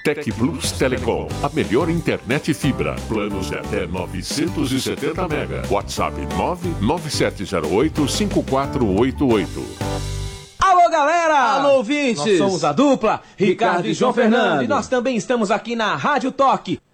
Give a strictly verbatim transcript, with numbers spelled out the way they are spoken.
Tec Plus Telecom, a melhor internet fibra. Planos de até novecentos e setenta mega. WhatsApp nove nove sete zero oito cinco quatro oito oito. Alô, galera! Alô, ouvintes! Nós somos a dupla, Ricardo, Ricardo e João Fernando. E nós também estamos aqui na Rádio Toque,